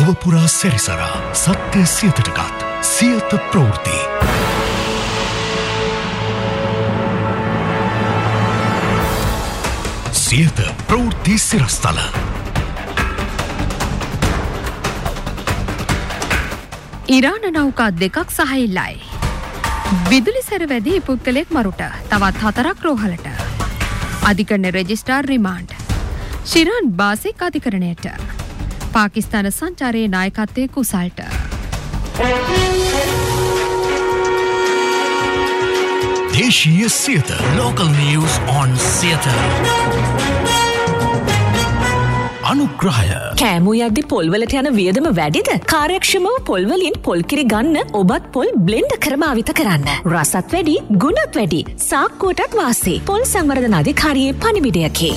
ලොවපුරා සැරිසරා සත්‍ය සියතටගත් සියත ප්‍රවෘත්ති. සියත ප්‍රවෘත්ති සිරස්තල. ඉරාන නෞකා දෙකක් සහයිල්ලයි. විදුලි සැර වැදී පුද්ගලයෙක් මරුට, තවත් 4ක් රෝහලට. අධිකරණ රෙජිස්ට්‍රාර් රිමාන්ඩ්. ශිරාන් බාසික් අධිකරණයට. පාකිස්තාන සංචාරයේ නායකත්වයේ කුසල්ට. දේශීය Siyatha. Local news on Siyatha. අනුග්‍රහය. කෑමු යද්දි පොල්වලට යන වියදම වැඩිද? කාර්යක්ෂමව පොල්වලින් පොල්කිරි ගන්න ඔබත් පොල් බ්ලෙන්ඩ් කර භාවිත කරන්න. රසත් වැඩි, ගුණත් වැඩි. සාක්කුවටත් වාසි. පොල් සංවර්ධන අධිකාරියේ පණිවිඩයකි.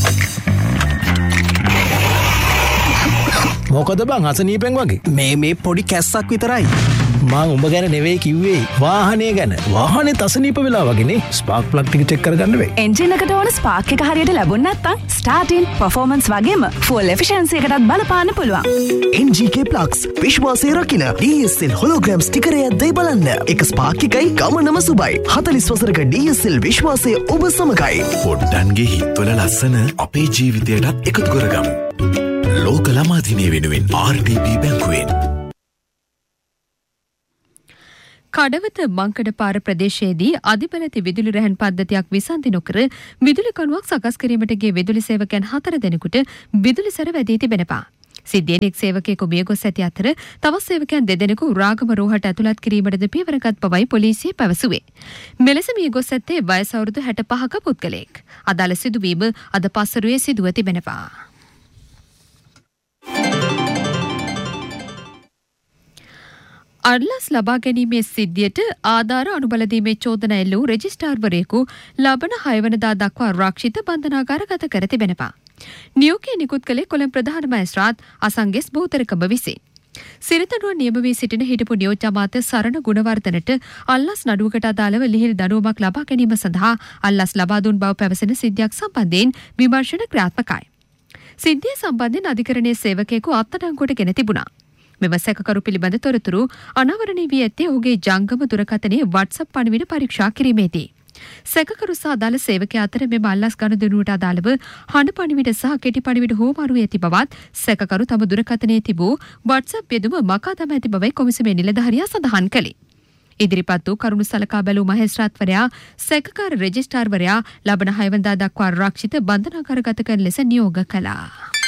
මොකද බං අසනීපෙන් වගේ මේ පොඩි කැස්සක් විතරයි. මං උඹ ගැන නෙවෙයි කිව්වේ, වාහනය ගැන. වාහනේ අසනීප වෙලා වගේනේ. ස්පාර්ක් ප්ලග් ටික චෙක් කරගන්න වෙයි. එන්ජින් එකට ඕන ස්පාර්ක් එක හරියට ලැබුණ නැත්නම් ස්ටාර්ටින් පර්ෆෝමන්ස් වගේම ෆුල් එෆිෂියන්සි එකටත් බලපාන්න පුළුවන්. NGK Plugs විශ්වාසය රකින්න DSL හොලෝග්‍රෑම් ස්ටිකරය දැයි බලන්න. එක ස්පාර්ක් එකයි ගමනම සුබයි. 40 වසරක DSL විශ්වාසය ඔබ සමගයි. පොඩ්ඩන්ගේ හිත්වල ලස්සන අපේ ජීවිතයටත් එකතු කරගමු. ලෝක ළමා දිනය වෙනුවෙන් RDB බැංකුවෙන්. කඩවත මංකඩපාර ප්‍රදේශයේදී අධිබලති විදුලි රැහන් පද්ධතියක් විසන්ධි නොකර විදුලි කණුවක් සකස් කිරීමට ගිය විදුලි සේවකයන් 4 දෙනෙකුට විදුලි සැර වැදී තිබෙනවා. සිද්ධියෙන් එක් සේවකයෙකු මිය ගොස් ඇති අතර තවත් සේවකයන් 2 දෙනෙකු රාගම රෝහලට ඇතුළත් කිරීමටද පියවරගත් බවයි පොලිසිය පැවසුවේ. මෙලෙස මිය ගොස් ඇත්තේ වයස අවුරුදු 65ක පුද්ගලයෙක්. අදාළ සිදුවීම අද පස්වරුවේ සිදුව තිබෙනවා. අර්ලස් ලබා ගැනීමේ සිද්ධියට ආධාර අනුබලදීමේ චෝදනා එල්ල වූ රෙජිස්ට්‍රාර්වරයෙකු ලබන 6 වෙනිදා දක්වා ආරක්ෂිත බන්ධනාගාරගත කර තිබෙනවා. නියෝගය නිකුත් කළේ කොළඹ ප්‍රධාන මහේස්ත්‍රාත් අසංගෙස් බෝතරකම විසින්. සිරිතනුව නියම වී සිටින හිටපු නියෝජ්‍ය අමාත්‍ය සරණ ගුණවර්ධනට අල්ලස් නඩුවකට අදාළව ලිහිල් දඬුවමක් ලබා ගැනීම සඳහා අල්ලස් ලබා දුන් බව පැවසෙන සිද්ධියක් සම්බන්ධයෙන් විමර්ශන ක්‍රියාත්මකයි. සිද්ධිය සම්බන්ධයෙන් අධිකරණයේ සේවකයෙකු අත්අඩංගුවට ගෙන තිබුණා. මෙම සැකකරු පිළිබඳ තොරතුරු අනාවරණය වී ඇත්තේ ඔහුගේ ජංගම දුරකථනයේ WhatsApp පණිවිඩ පරීක්ෂා කිරීමේදී. සැකකරු සහ අදාළ සේවකයා අතර මෙම අල්ලස් ගනුදෙනුවට අදාළව හඬ පණිවිඩ සහ කෙටි පණිවිඩ හෝමාරු ඇති බවත් සැකකරු තම දුරකථනයේ තිබූ WhatsApp යෙදුම මකා දමා ඇති බවයි කොමිසමේ නිලධාරියා සඳහන් කළේ. ඉදිරිපත් වූ කරුණු සලකා බැලූ මහේස්ත්‍රාත්වරයා සැකකාර රෙජිස්ට්‍රාර්වරයා ලබන 6 වෙනිදා දක්වා ආරක්ෂිත බන්ධනාගාරගත කරන ලෙස නියෝග කළා.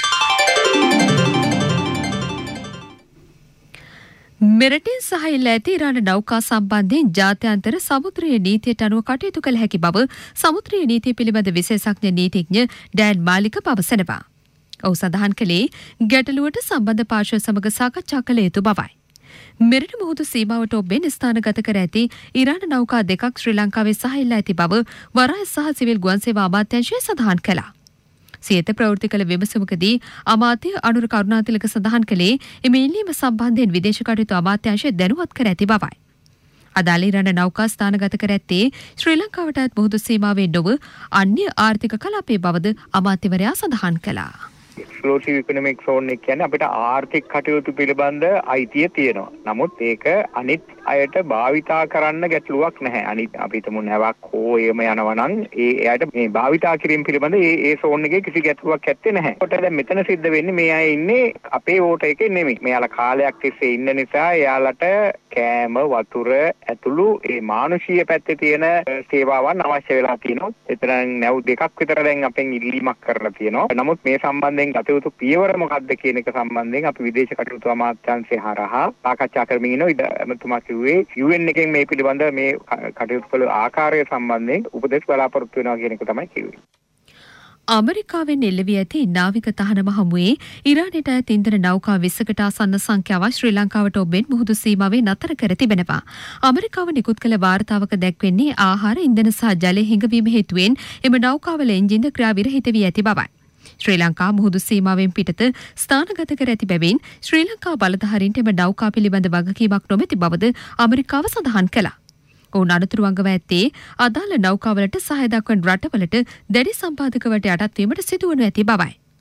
මෙරටින් සහයිල්ල ඇති ඉරාන නෞකා සම්බන්ධයෙන් ජාත්‍යන්තර සමුද්‍රීය නීතියට අනුව කටයුතු කළ හැකි බව සමුද්‍රීය නීතිය පිළිබඳ විශේෂඥ නීතිඥ ඩෑන් මාලික පවසනවා. ඔහු සඳහන් කළේ ගැටලුවට සම්බන්ධ පාර්ශ්ව සමග සාකච්ඡා කළ යුතු බවයි. මෙරට මුහුදු සීමාවට ඔබෙන් ස්ථානගත කර ඇති ඉරාන නෞකා දෙකක් ශ්‍රී ලංකාවේ සහයිල්ල ඇති බව වරාය සහ සිවිල් ගුවන් සේවා අමාත්‍යාංශය සඳහන් කළා. සියත ප්‍රවෘත්ති කළ විමසුමකදී අමාත්‍ය අනුර කරුණාතිලක සඳහන් කළේ එම ඉල්ලීම සම්බන්ධයෙන් විදේශ කටයුතු අමාත්‍යාංශය දැනුවත් කර ඇති බවයි. අදාළ ඉරාන නෞකා ස්ථානගත කර ඇත්තේ ශ්‍රී ලංකාවටත් මුහුදු සීමාවේ නොව අන්‍ය ආර්ථික කලාපයේ බවද අමාත්‍යවරයා සඳහන් කළා. එක්ස්ක්ලූසිව් ඉකොනොමික් සෝන් එක කියන්නේ අපිට ආර්ථික කටයුතු පිළිබඳ අයිතිය තියෙනවා. නමුත් ඒක අනිත් අයට භාවිතා කරන්න ගැටලුවක් නැහැ. අනිත් අපි හිතමු නැවක් හෝ එහෙම යනවා නම් ඒ එයාට මේ භාවිතා කිරීම පිළිබඳ ඒ සෝන් එකේ කිසි ගැටලුවක් ඇත්තේ නැහැ. කොට දැන් මෙතන සිද්ධ වෙන්නේ මේ අය ඉන්නේ අපේ වෝට එකේ නෙමෙයි. මෙයාලා කාලයක් තිස්සේ ඉන්න නිසා එයාලට කෑම වතුර ඇතුළු ඒ මානුෂීය පැත්තේ තියෙන සේවාවන් අවශ්‍ය වෙලා තියෙනවා. එතන නැව් දෙකක් විතර දැන් අපෙන් ඉල්ලීමක් කරලා තියෙනවා. නමුත් මේ සම්බන්ධයෙන් ගත යුතු පියවර මොකක්ද කියන එක සම්බන්ධයෙන් අපි විදේශ කටයුතු අමාත්‍යාංශය හරහා සාකච්ඡා කරමින් ඉන්නවා. එතුමා කිව්වේ UN එකෙන් මේ පිළිබඳ මේ කටයුතු කළ ආකාරය සම්බන්ධයෙන් උපදෙස් බලාපොරොත්තු වෙනවා කියන එක තමයි කිව්වේ. අමරිකාවෙන් එල්ලවී ඇති නාවික තහනම හමුවේ ඉරානයට ඇත ඉන්ධන නෞකා 20කට ආසන්න සංඛ්‍යාවක් ශ්‍රී ලංකාවට ඔබෙන් මුහුදු සීමාවේ නතර කර තිබෙනවා. අමරිකාව නිකුත් කළ වාර්තාවක දැක්වෙන්නේ ආහාර ඉන්ධන සහ ජලය හිඟවීම හේතුවෙන් එම නෞකාවල එන්ජින්ද ක්‍රියා විරහිත වී ඇති බවයි. ශ්‍රී ලංකා මුහුදු සීමාවෙන් පිටත ස්ථානගත කර ඇති බැවින් ශ්‍රී ලංකා බලධාරීන්ට එම නෞකා පිළිබඳ වගකීමක් නොමැති බවද අමරිකාව සඳහන් කළා. ඔවුන් අනතුරු අංගව ඇත්තේ අදාළ නෞකාවලට සහාය දක්වන රටවලට දැඩි සම්පාදකවට යටත් වීමට සිදුවනු ඇති බවයි.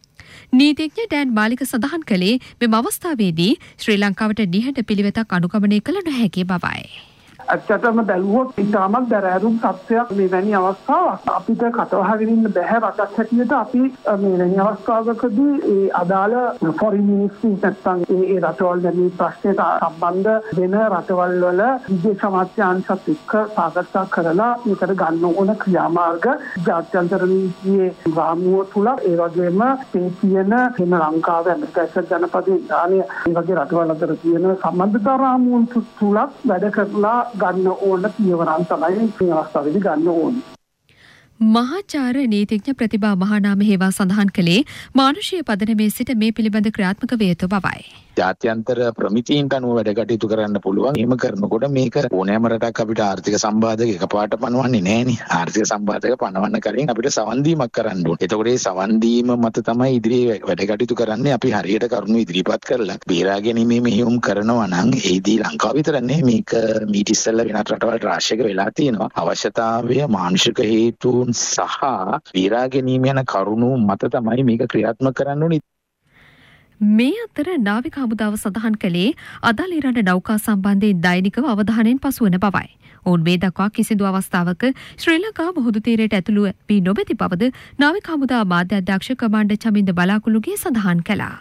නීතිඥ ඩෑන් මාලික සඳහන් කළේ මෙම අවස්ථාවේදී ශ්‍රී ලංකාවට නිහඬ පිළිවෙතක් අනුගමනය කළ නොහැකි බවයි. ඇත්තටම බැලුවොත් ඉතාමත් දැරෑරුම් තත්ත්වයක් මෙවැනි අවස්ථාවක්. අපිට කටවහගෙන ඉන්න බැහැ රටක් හැටියට. අපි මෙවැනි අවස්ථාවකදී ඒ අදාළ ෆොරින් මිනිස්ට්‍රි නැත්නම් ඒ රටවල් ගැන ප්‍රශ්නයට සම්බන්ධ වෙන රටවල් වල විදේශ අමාත්‍යාංශත් එක්ක සාකච්ඡා කරලා මේකට ගන්න ඕන ක්‍රියාමාර්ග ජාත්‍යන්තර නීතියේ රාමුව තුල ඒ වගේම මේ තියෙන වෙන ලංකාව ඇමරිකාවේ ජනපදයේ ඉරානය ඒ වගේ රටවල් අතර තියෙන සම්බන්ධතා රාමුවන් තුලත් වැඩ කරලා ගන්න ඕන පියවරන් තමයි මේ අවස්ථාවේදී ගන්න ඕනේ. මහාචාර්ය නීතිඥ ප්‍රතිභා මහානාම හේවා සඳහන් කළේ මානුෂීය පදනමේ සිට මේ පිළිබඳ ක්‍රියාත්මක වේ යුතු බවයි. ජාත්‍යන්තර ප්‍රමිතීන්ට අනුව වැඩ කටයුතු කරන්න පුළුවන්. එහෙම කරනකොට මේක ඕනෑම රටක් අපිට ආර්ථික සම්බාධක එකපාරට පනවන්නේ නැහැනේ. ආර්ථික සම්බාධක පනවන්න කලින් අපිට සවන් දීමක් කරන්න ඕනේ. එතකොට මේ සවන් දීම මත තමයි ඉදිරියේ වැඩ කටයුතු කරන්නේ. අපි හරියට කරුණු ඉදිරිපත් කරලා බේරා ගැනීමේ මෙහෙයුම් කරනවා නම් ඒදී ලංකාව විතර නෙමෙයි මේක මීට ඉස්සෙල්ලා වෙනත් රටවල් රාශියක වෙලා තියෙනවා. අවශ්‍යතාවය මානුෂික හේතුන් සහ බේරා ගැනීම යන කරුණු මත තමයි මේක ක්‍රියාත්මක කරන්න ඕනේ. මේ අතර නාවික හමුදාව සඳහන් කළේ අදාළ ඉරාන නෞකා සම්බන්ධයෙන් දෛනිකව අවධානයෙන් පසුවන බවයි. ඔවුන් මේ දක්වා කිසිදු අවස්ථාවක ශ්‍රී ලංකා මුහුදු තීරයට ඇතුළු වී නොමැති බවද නාවික හමුදා මාධ්‍ය අධ්‍යක්ෂ කමාන්ඩර් චමින්ද බලාකුළුගේ සඳහන් කළා.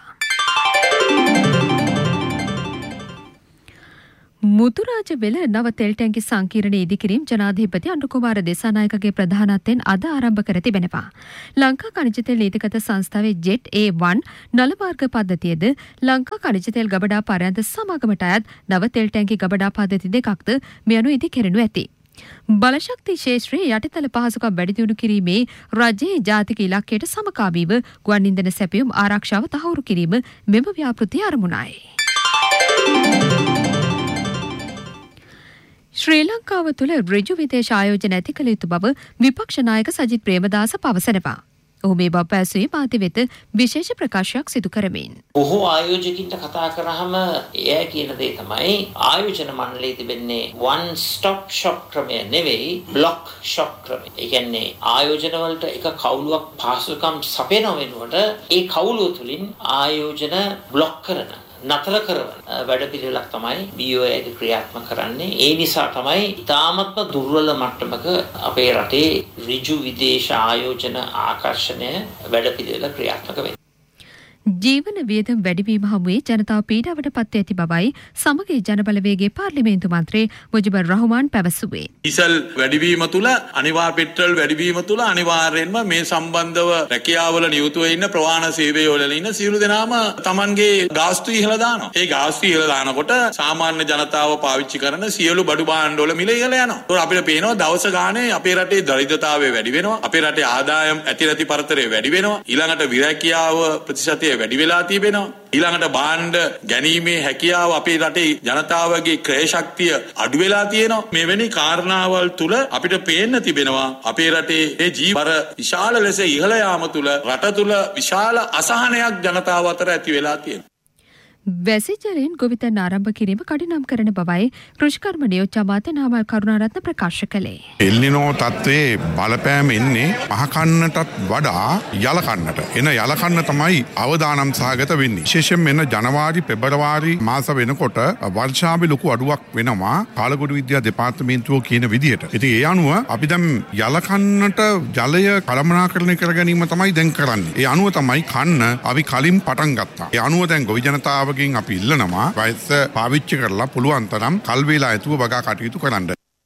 මුතුරාජ වෙල නව තෙල් ටැංකි සංකීර්ණ ඉදිකිරීම ජනාධිපති අනුකුමාර දිසානායකගේ ප්‍රධානත්වයෙන් අද ආරම්භ කර තිබෙනවා. ලංකා ඛනිජ තෙල් නීතිගත සංස්ථාවේ ජෙට් A1 නල මාර්ග පද්ධතියද ලංකා ඛනිජ තෙල් ගබඩා පරයන්ත සමාගමට අයත් නව තෙල් ටැංකි ගබඩා පද්ධති දෙකක්ද මේ අනුව ඉදිකරනු ඇති. බලශක්ති ක්ෂේත්‍රයේ යටිතල පහසුකම් වැඩි දියුණු කිරීමේ රජයේ ජාතික ඉලක්කයට සමකාමීව ගුවන් ඉන්ධන සැපයුම් ආරක්ෂාව තහවුරු කිරීම මෙම ව්‍යාපෘතියේ අරමුණයි. ශ්‍රී ලංකාව තුළ ඍජු විදේශ ආයෝජන ඇති කළ යුතු බව විපක්ෂ නායක සජිත් ප්‍රේමදාස පවසනවා. ඔහු මේ බව පැවසුවේ මාධ්‍ය වෙත විශේෂ ප්‍රකාශයක් සිදු කරමින්. බොහෝ ආයෝජකින්ට කතා කරාම එයා කියන දේ තමයි ආයෝජන මණ්ඩලයේ තිබෙන්නේ one stop shop ක්‍රමය නෙවෙයි block shop ක්‍රමය. ඒ කියන්නේ ආයෝජන වලට එක කවුලුවක් පහසුකම් සපයන වෙනුවට ඒ කවුලුව තුලින් ආයෝජන බ්ලොක් කරන නතර කරන වැඩපිළිවෙලක් තමයි BOA ක්‍රියාත්මක කරන්නේ. ඒ නිසා තමයි ඉතාමත්ම දුර්වල මට්ටමක අපේ රටේ ඍජු විදේශ ආයෝජන ආකර්ෂණය වැඩපිළිවෙල ක්‍රියාත්මක වෙන්නේ. ජීවන වියදම් වැඩිවීම හමුවේ ජනතාව පීඩාවට පත් ඇති බවයි සමගි ජනබලවේගයේ පාර්ලිමේන්තු මන්ත්‍රී මුජිබුර් රහ්මාන් පැවසුවේ. ඩීසල් වැඩිවීම තුල අනිවාර්ය පෙට්‍රල් වැඩිවීම තුල අනිවාර්යෙන්ම මේ සම්බන්ධව රැකියාවල නියුතුව ඉන්න ප්‍රවාහන සේවවල ඉන්න සියලු දෙනාම Tamanගේ ගාස්තු ඉහළ දානවා. ඒ ගාස්තු ඉහළ දානකොට සාමාන්‍ය ජනතාව පාවිච්චි කරන සියලු බඩු භාණ්ඩ වල මිල ඉහළ යනවා. ඒක අපිට පේනවා දවස ගානේ අපේ රටේ දරිද්‍රතාවය වැඩි වෙනවා. අපේ රටේ ආදායම් ඇති පරතරය වැඩි වෙනවා. ඊළඟට විරැකියාව ප්‍රතිශතය වැඩි වෙලා තිබෙනවා. ඊළඟට භාණ්ඩ ගැනීමේ හැකියාව අපේ රටේ ජනතාවගේ ක්‍රය ශක්තිය අඩු වෙලා තියෙනවා. මෙවැනි කාරණාවල් තුල අපිට පේන්න තිබෙනවා අපේ රටේ ඒ ජීවර විශාල ලෙස ඉහළ යාම තුල රට තුල විශාල අසහනයක් ජනතාව අතර ඇති වෙලා තියෙනවා. වැසි ජලයෙන් ගොවිතැන් ආරම්භ කිරීම කඩිනම් කරන බවයි කෘෂිකර්ම නියෝජ්‍ය අමාත්‍ය නාමල් කරුණාරත්න ප්‍රකාශ කළේ. එල්නිනෝ තත්ත්වයේ බලපෑම එන්නේ පහකන්නටත් වඩා යලකන්නට. එන යලකන්න තමයි අවදානම් සහගත වෙන්නේ. විශේෂයෙන් එන ජනවාරි පෙබරවාරි මාස වෙනකොට වර්ෂාවේ ලොකු අඩුවක් වෙනවා කාලගොඩ විද්‍යා දෙපාර්තමේන්තුව කියන විදිහට. ඉතින් ඒ අනුව අපි දැන් යලකන්නට ජලය කළමනාකරණය කර ගැනීම තමයි දැන් කරන්නේ. ඒ අනුව තමයි කන්න අපි කලින් පටන් ගත්තා. ඒ අනුව දැන් ගොවි ජනතාව අපි ඉල්ලනවා වයස පාවිච්චි කරලා පුළුවන් තරම් කල් වේලා ඇතුව වගා කටයුතු කරන්න.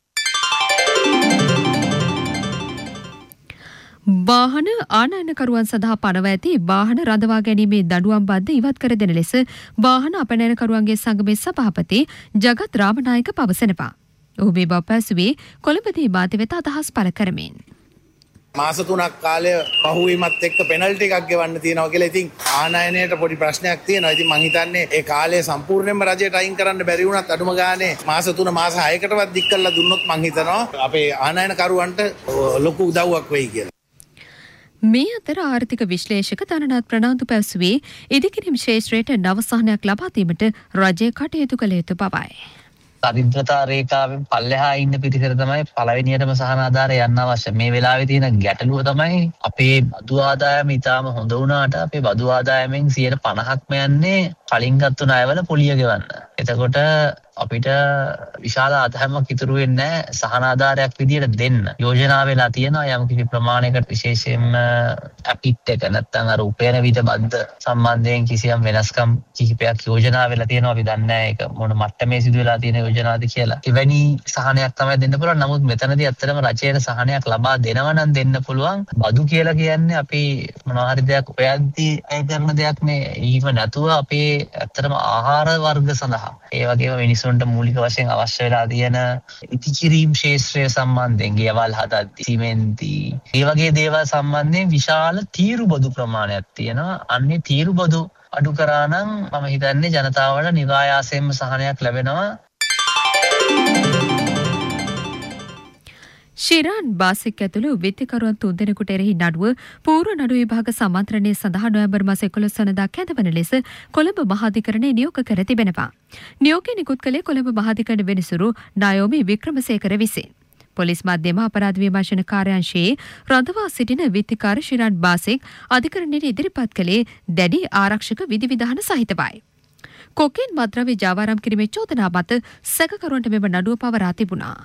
වාහන ආනයනකරුවන් සඳහා පනව ඇති වාහන රඳවා ගැනීමේ දඩුවම් බද්ද ඉවත් කර දෙන ලෙස වාහන අපනයනකරුවන්ගේ සංගමේ සභාපති ජගත් රාමනායක පවසනවා. ඔහු මේ බව පැවසුවේ කොළඹදී මාධ්‍ය වෙත අදහස් පළ කරමින්. මාස 3ක් කාලය පහුවීමත් එක්ක පෙනල්ටි එකක් ගෙවන්න තියෙනවා කියලා. ඉතින් ආනයනයට පොඩි ප්‍රශ්නයක් තියෙනවා. ඉතින් මං හිතන්නේ ඒ කාලය සම්පූර්ණයෙන්ම රජයට අයින් කරන්න බැරි වුණත් අඩුම ගානේ මාස 3 මාස 6කටවත් දික් කරලා දුන්නොත් මං හිතනවා අපේ ආනයනකරුවන්ට ලොකු උදව්වක් වෙයි කියලා. මේ අතර ආර්ථික විශ්ලේෂක ධනනාත් ප්‍රනාන්දු පැවසුවේ ඉදිකිරීම් ක්ෂේත්‍රයට නව සහනයක් ලබා දීමට රජය කටයුතු කළ යුතු බවයි. දරිද්‍රතා රේඛාවෙන් පල්ලෙහා ඉන්න පිරිසට තමයි පළවෙනියටම සහන ආධාරය යන්න අවශ්‍ය. මේ වෙලාවේ තියෙන ගැටලුව තමයි අපේ බදු ආදායම ඉතාම හොඳ වුණාට අපේ බදු ආදායමෙන් 50%ක්ම යන්නේ කලින් ගත්ත ණයවල පොලිය ගෙවන්න. එතකොට අපිට විශාල ආදායමක් ඉතුරු වෙන්නේ නැහැ සහන ආධාරයක් විදියට දෙන්න. යෝජනා වෙලා තියෙනවා යම් කිසි ප්‍රමාණයකට විශේෂයෙන්ම ඇපිට් එක නැත්නම් අර උපයන විද බද්ද සම්බන්ධයෙන් කිසියම් වෙනස්කම් කිහිපයක් යෝජනා වෙලා තියෙනවා. අපි දන්නේ නැහැ ඒක මොන මට්ටමේ සිදු වෙලා තියෙන යෝජනාවද කියලා. එවැනි සහනයක් තමයි දෙන්න පුළුවන්. නමුත් මෙතනදී ඇත්තටම රජයට සහනයක් ලබා දෙනවා නම් දෙන්න පුළුවන්. බදු කියලා කියන්නේ අපි මොනවා හරි දෙයක් ඔයද්දී අය කරන දෙයක් නේ. ඊව නැතුව අපේ ඇත්තටම ආහාර වර්ග සඳහා ඒ වගේම මිනිසුන්ට මූලික වශයෙන් අවශ්‍ය වෙලා තියෙන ඉතිකිරීම් ශාස්ත්‍රය සම්බන්ධයෙන් ගෙවල් හදද්දී සිමෙන්ති ඒ වගේ දේවල් සම්බන්ධයෙන් විශාල තීරු බදු ප්‍රමාණයක් තියෙනවා. අන්නේ තීරු බදු අඩු කරා නම් මම හිතන්නේ ජනතාවට නිරායාසයෙන්ම සහනයක් ලැබෙනවා. ශිරාන් බාසික් ඇතුළු විත්තිකරුවන් 3 දෙනෙකුට එරෙහි නඩුව පූර්ව නඩු විභාග සමාන්තරණය සඳහා නොවැම්බර් මාස 11 වනදා කැඳවන ලෙස කොළඹ මහාධිකරණය නියෝග කර තිබෙනවා. නියෝගය නිකුත් කළේ කොළඹ මහාධිකරණ වෙනසුරු නායෝමි වික්‍රමසේකර විසින්. පොලිස් මධ්‍යම අපරාධ විමර්ශන කාර්යාංශයේ රඳවා සිටින විත්තිකාර ශිරාන් බාසික් අධිකරණයට ඉදිරිපත් කළේ දැඩි ආරක්ෂක විධිවිධාන සහිතවයි. කොකේන් මද්‍රව්‍ය ජාවාරම් කිරීමේ චෝදනා මත සැකකරුවන්ට මෙම නඩුව පවරා තිබුණා.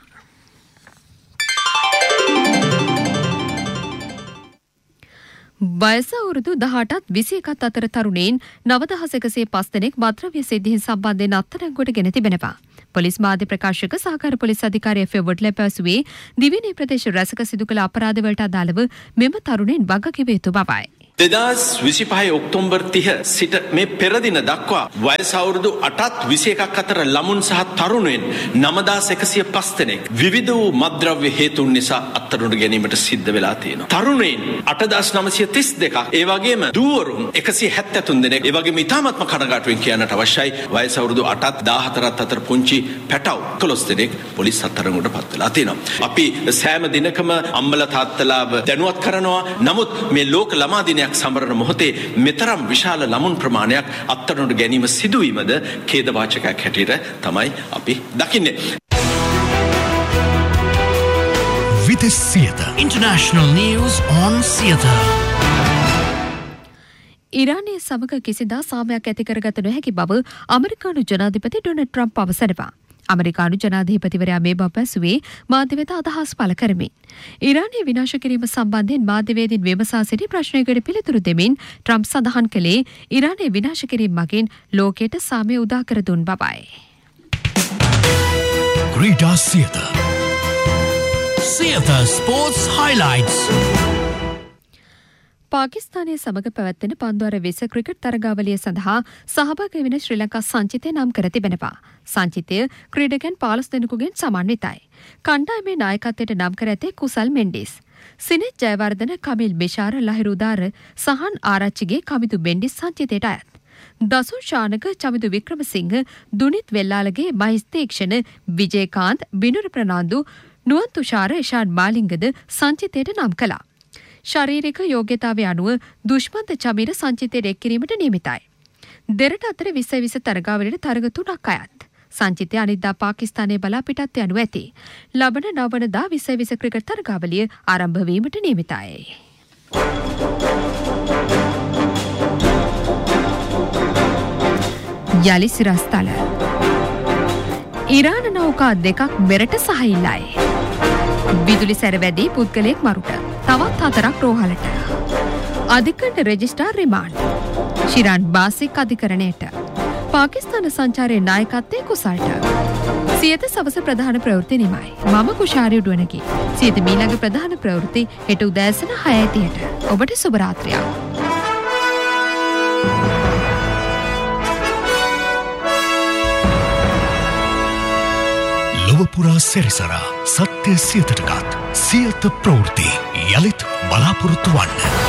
වයස අවුරුදු 18ත් 21ත් අතර තරුණයින් 9105 දෙනෙක් මද්‍රව්‍ය සිද්ධීන් සම්බන්ධයෙන් අත්අඩංගුවට ගෙන තිබෙනවා. පොලිස් මාධ්‍ය ප්‍රකාශක සහකාර පොලිස් අධිකාරිය ෆෙවර්ඩ්ලේ පැවසුවේ දිවයිනේ ප්‍රදේශ රැසක සිදු කළ අපරාධවලට අදාළව මෙම තරුණයින් වගකිව යුතු බවයි. 2025 ඔක්තෝබර් 30 සිට මේ පෙරදින දක්වා වයස අවුරුදු 8ත් 21ක් අතර ළමුන් සහ තරුණයන් 9105 දෙනෙක් විවිධ වූ මත්ද්‍රව්‍ය හේතුන් නිසා අත්අඩංගුවට ගැනීමට සිද්ධ වෙලා තියෙනවා. තරුණයන් 8932ක්, ඒ වගේම දූවරුන් 173 දෙනෙක්, ඒ වගේම ඉතාමත්ම කනගාටුවෙන් කියන්නට අවශ්‍යයි වයස අවුරුදු 8ත් 14ත් අතර පුංචි පැටව් 11 දෙනෙක් පොලිස් අත්අඩංගුවට පත් වෙලා තියෙනවා. අපි සෑම දිනකම අම්මලා තාත්තලාව දැනුවත් කරනවා. නමුත් මේ ලෝක ළමා දිනයක් සමරන මොහොතේ මෙතරම් විශාල ළමුන් ප්‍රමාණයක් අත්අඩංගුවට ගැනීම සිදුවීමද ඛේදවාචකයක් හැටියට තමයි අපි දකින්නේ. Vides Theatre. International news on theatre. ඉරානයේ සමග කිසිදා සාමයක් ඇති කරගත නොහැකි බව ඇමරිකානු ජනාධිපති ඩොනල්ඩ් ට්‍රම්ප් පවසනවා. ඇමරිකානු ජනාධිපතිවරයා මේ බව පැසුවේ මාධ්‍ය වෙත අදහස් පළ කරමින්. ඉරානය විනාශ කිරීම සම්බන්ධයෙන් මාධ්‍යවේදීන් විමසා සිටි ප්‍රශ්නයකට පිළිතුරු දෙමින් ට්‍රම්ප් සඳහන් කළේ ඉරානය විනාශ කිරීම මගින් ලෝකයට සාමය උදා කර දුන් බවයි. Krita Theatre. Theatre Sports Highlights. පාකිස්තානය සමග පැවැත්වෙන පන්දුවර 20 ක්‍රිකට් තරගාවලිය සඳහා සහභාගී වෙන ශ්‍රී ලංකා සංචිතය නම් කර තිබෙනවා. සංචිතය ක්‍රීඩකයන් 15 දෙනෙකුගෙන් සමන්විතයි. කණ්ඩායමේ නායකත්වයට නම් කර ඇතේ කුසල් මෙන්ඩිස්. සිනෙත් ජයවර්ධන, කමිල් බෙෂාර, ලහිරුදාර, සහන් ආරච්චිගේ කමිදු බෙන්ඩිස් සංචිතයට අයත්. දසුන් ශානක, චමිදු වික්‍රමසිංහ, දුනිත් වෙල්ලාලගේ මහිස් තීක්ෂණ, විජේකාන්ත්, බිනුර ප්‍රනාන්දු, නුවන් තුෂාර, ඉෂාන් මාලිංගද සංචිතයට නම් කළා. ශාරීරික යෝග්‍යතාවය අනුව දුෂ්මන්ත චමීර සංචිතයට එක් කිරීමට නියමිතයි. දෙරට අතර 20 තරගාවලියට තරග 3ක් අයත්. සංචිතය අනිද්දා පාකිස්තානයේ බලා පිටත් යනු ඇති. ලබන 9 වනදා 20 ක්‍රිකට් තරගාවලිය ආරම්භ වීමට නියමිතයි. යලි සිරස්තල. ඉරාන නෞකා දෙකක් මෙරට සහයිල්ලයි. විදුලි සැර වැඩි පුද්ගලයෙක් මරුට. තවත් 4ක් රෝහලට. අධිකරණ රෙජිස්ට්‍රාර් රිමාන්ඩ්. ශිරාන් බාසික් අධිකරණයට. පාකිස්තාන සංචාරයේ නායකත්වයේ කුසල්ට. සියත සවස ප්‍රධාන ප්‍රවෘත්ති නිමයි. මම කුෂාරි උඩුවනකි. සියත මීළඟ ප්‍රධාන ප්‍රවෘත්ති හෙට උදෑසන 6:30ට. ඔබට සුබ රාත්‍රියක්. ලොවපුරා සැරිසරා සත්‍ය සියතටගත් සියත ප්‍රවෘත්ති යළිත් බලාපොරොත්තු වන්න.